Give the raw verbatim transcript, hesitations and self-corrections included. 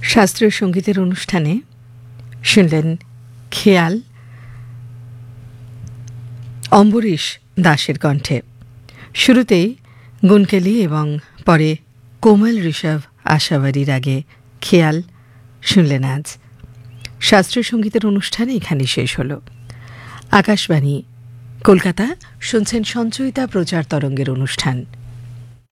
শাস্ত্রীয় সঙ্গীতের অনুষ্ঠানে শুনলেন খেয়াল অম্বরীশ দাসের কণ্ঠে। শুরুতেই গুনকেলি এবং পরে কোমল ঋষভ আশাবাড়ির আগে খেয়াল শুনলেন। আজ শাস্ত্রীয় সঙ্গীতের অনুষ্ঠান এখানে শেষ হল। আকাশবাণী কলকাতা, শুনছেন সঞ্চয়িতা প্রচার তরঙ্গের অনুষ্ঠান।